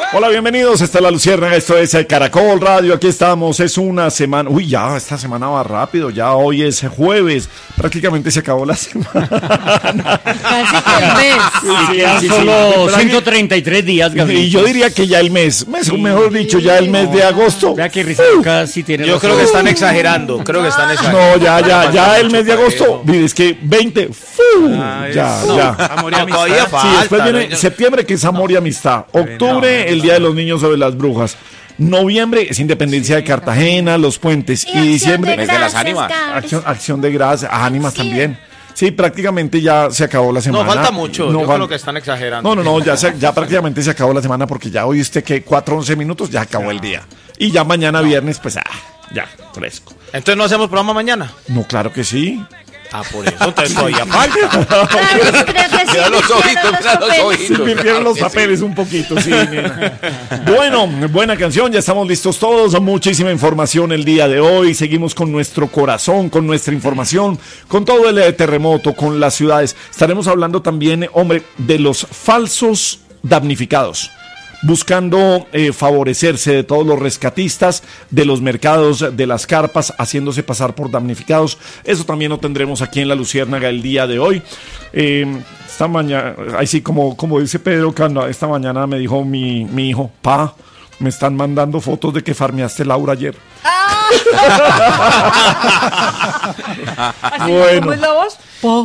Hola, bienvenidos, esta es La Luciérnaga, esto es Caracol Radio, aquí estamos, es una semana, ya, esta semana va rápido, ya hoy es jueves, prácticamente se acabó la semana. Casi que el mes. Sí, solo 133 días, Gabriel. Y yo diría que ya el mes, mejor dicho, ya el mes de agosto. Vea que risa casi tiene Yo creo que están exagerando, No, ya el mes de agosto, es que 20, ya. Todavía falta. Sí, después viene septiembre, que es amor y amistad, octubre, el Día de los Niños sobre las Brujas. Noviembre es Independencia de Cartagena, los puentes. Y diciembre Mes de las ánimas. Acción de gracias, ánimas también. Sí, prácticamente ya se acabó la semana. No, falta mucho. Yo creo que están exagerando. No, ya prácticamente se acabó la semana porque ya hoy 4:11 minutos, ya acabó el día. Y ya mañana viernes, pues, ya, fresco. Entonces no hacemos programa mañana. No, claro que sí. Por eso, entonces todavía falta. Creo que sí. Mira los ojitos. Se invirtieron los papeles un poquito, sí. Nena. Bueno, buena canción, ya estamos listos todos. Muchísima información el día de hoy. Seguimos con nuestro corazón, con nuestra información, con todo el terremoto, con las ciudades. Estaremos hablando también, hombre, de los falsos damnificados, buscando favorecerse de todos los rescatistas, de los mercados, de las carpas, haciéndose pasar por damnificados. Eso también lo tendremos aquí en La Luciérnaga el día de hoy. Esta mañana, así como dice Pedro Canda, esta mañana me dijo mi hijo, me están mandando fotos de que farmeaste Laura ayer. Bueno. ¿Cómo es la voz?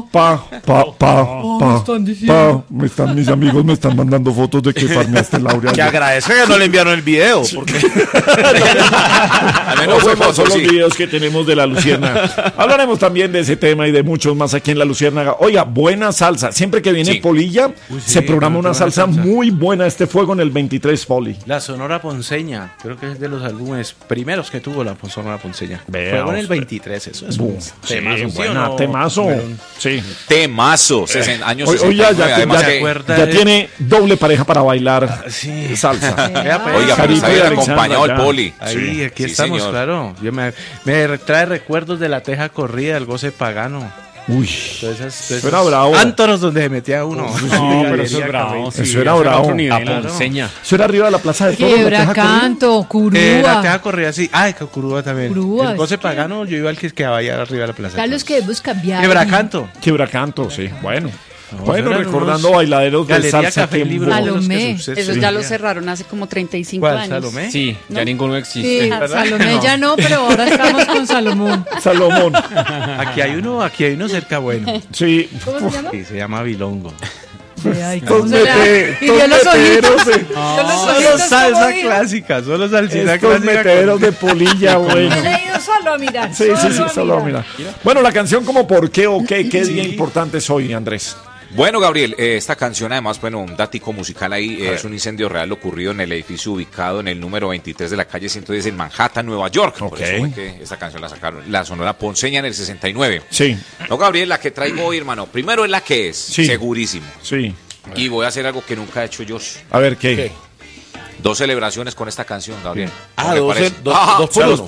Mis amigos me están mandando fotos de que farmeaste Laura. Que agradezco que no le enviaron el video. Porque... son los videos que tenemos de La Luciérnaga. Hablaremos también de ese tema y de muchos más aquí en La Luciérnaga. Oiga, buena salsa. Siempre que viene Polilla, se programa una salsa muy buena. Este fuego en el 23, Poli. La Sonora Ponceña, creo que es de los álbumes primeros que tuvo la Sonora Ponceña. Fuego en el 23, eso es un temazo. Buena, temazo. Sí. Temazo, años hoy 69. ya tiene doble pareja para bailar salsa. Oiga, pero está bien acompañado el Poli. Ahí, aquí estamos, señor. Claro. Yo me trae recuerdos de la teja corrida, el goce pagano. Uy, eso era bravo. Ántonos donde metía uno. No, pero eso es bravo. Eso era bravo. Ponceña. Eso era arriba de la Plaza de Toros. Quebracanto, Curúa. La teja corrida, sí. Curúa también. Curúa, el goce pagano, yo iba al que vaya arriba de la Plaza. Carlos, que debemos cambiar. Quebracanto, sí. Bueno, recordando bailaderos de salsa. Salomé. Esos ya lo cerraron hace como 35 años. ¿Salomé? Sí, ¿no? ya ninguno existe. Sí, Salomé ya no, pero ahora estamos con Salomón. Aquí hay uno cerca bueno. Sí. ¿Cómo se llama? Sí, se llama Bilongo. ¿Cómo será? Y dio los ojitos. Solo salsa clásica, solo salsita clásica. Estos meteros de Polilla, bueno. Me he ido solo a mirar. Sí, solo a mirar. Bueno, la canción como ¿por qué o qué? ¿Qué día importante es hoy, Andrés? Bueno, Gabriel, esta canción además, un datico musical ahí, es un incendio real ocurrido en el edificio ubicado en el número 23 de la calle 110 en Manhattan, Nueva York. Por eso fue que esta canción la sacaron, la Sonora Ponceña en el 69. Sí. No, Gabriel, la que traigo hoy, hermano, primero es la que es, segurísimo. Sí. Y voy a hacer algo que nunca he hecho yo. A ver, ¿qué? 2 celebraciones con esta canción, Gabriel. Dos por uno.